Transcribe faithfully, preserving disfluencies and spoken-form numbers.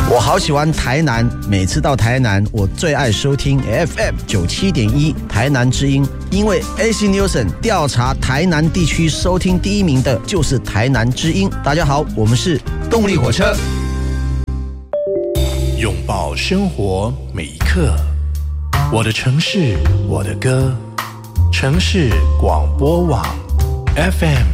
我好喜欢台南，每次到台南，我最爱收听 F M 九七点一台南之音，因为 A C Nielsen 调查台南地区收听第一名的就是台南之音。大家好，我们是动力火车， 拥抱生活每一刻。我的城市，我的歌，城市广播网 F M